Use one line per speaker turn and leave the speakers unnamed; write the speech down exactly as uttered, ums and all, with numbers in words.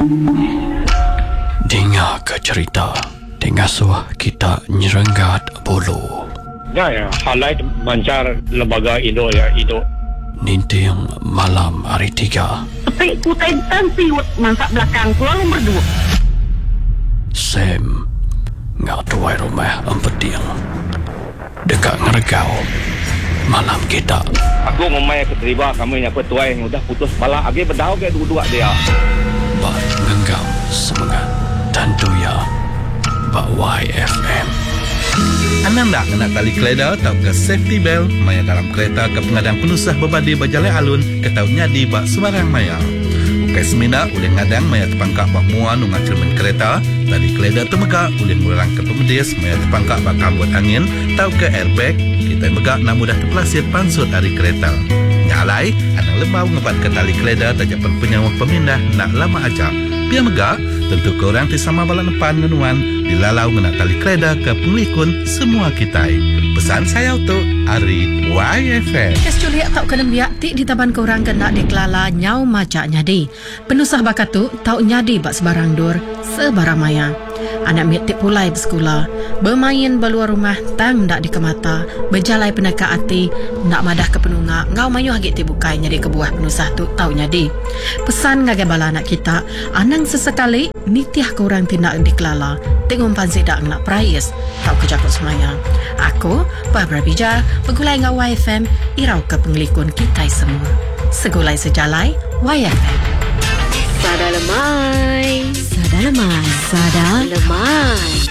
Dengar ke cerita Tengasuh kita nyerenggat bulu.
Ya, ya, halai mancar lembaga Indo ya, Indo.
Ninting malam hari tiga.
Tapi ku tentan siwet mansak belakang ku lalu berdua.
Sam ngak tuai rumah empeting. Dekat ngeregau malam kita.
Aku memang keterima kami yang petuai yang udah putus bala agi berdau ke dua-dua dia.
Bak ngenggam semangat tentu ya Bak Y F M.
Anda nak kena tali keleda atau ke safety belt maya dalam kereta ke pengadang penusah berbadi berjalan alun ke tahunya di bak sebarang maya. Ukai semina boleh ngadang maya terpangkak bak muan unga cermin kereta. Tali keleda temegak boleh murang ke pemedis maya terpangkak bak kambut angin atau ke airbag. Kita megak nak mudah terpelasir pansut dari kereta. Nyalai, anak lemau ngebat ke tali keleda tajapan penyawa pemindah nak lama aja. Biar megak, tentu korang tisama balak depan ngenuan dilalau ngena tali keleda ke penglikun semua kita. Pesan saya untuk Ari Y F M.
Kes culiak tau kena biak tik di taban korang kena deklala nyau macak nyadi. Penusah bakat tu tau nyadi bak sebarang dur sebarang maya. Anak mitik pulai bersekolah, bermain beluar rumah tang ndak di kemata, berjalai penaka hati, nak madah ke penunga, ngau mayuh hagit tibukai nyadi ke buah penusah tu tau nyadi. Pesan ngagai bala anak kita, anang sesekali nitiah korang tindak dikelala, tengok pansi dak nak prayes, tau kejakut semayang. Aku, Barbara Bija, begulai ngau Y F M, irau ke penglikun kita semua. Segulai sejalai, Y F M.
Sada lemai. Sada lemai. Sada lemai.